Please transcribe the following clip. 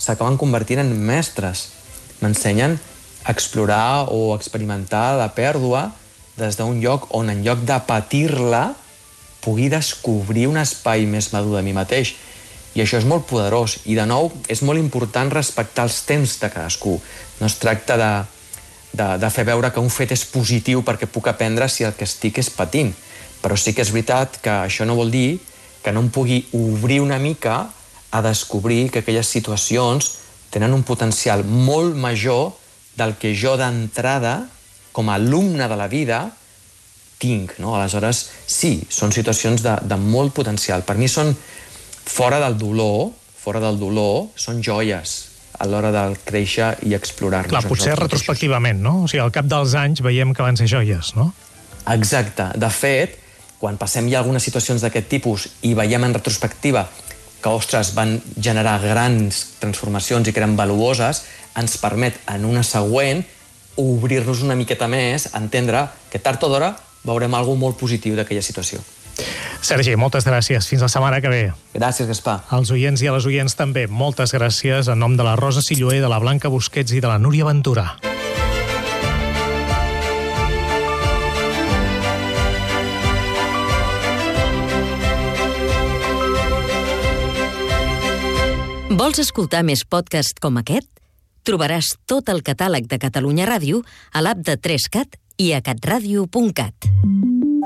s'acaben convertint en mestres. M'ensenyen a explorar o experimentar la pèrdua des d'un lloc on, en lloc de patir-la, pugui descobrir un espai més madur de mi mateix. I això és molt poderós. I, de nou, és molt important respectar els temps de cadascú. No es tracta de fer veure que un fet és positiu perquè puc aprendre si el que estic és patint. Però sí que és veritat que això no vol dir que no em pugui obrir una mica a descobrir que aquelles situacions tenen un potencial molt major del que jo d'entrada, com a alumne de la vida, tinc. No? Aleshores, sí, són situacions de molt potencial. Per mi són fora del dolor, són joies a l'hora de créixer i explorar-nos. Clar, potser retrospectivament, no? O sigui, al cap dels anys veiem que van ser joies, no? Exacte. De fet, quan passem ja algunes situacions d'aquest tipus i veiem en retrospectiva que, ostres, van generar grans transformacions i que eren valuoses, ens permet, en una següent, obrir-nos una miqueta més, entendre que tard o d'hora veurem alguna cosa molt positiu d'aquella situació. Sergi, moltes gràcies. Fins la setmana que ve. Gràcies, Gaspar. Als oients i a les oients també, moltes gràcies en nom de la Rosa Silloé, de la Blanca Busquets i de la Núria Ventura. Vols escoltar més podcasts com aquest? Trobaràs tot el catàleg de Catalunya Ràdio a l'app de 3Cat i a catradio.cat.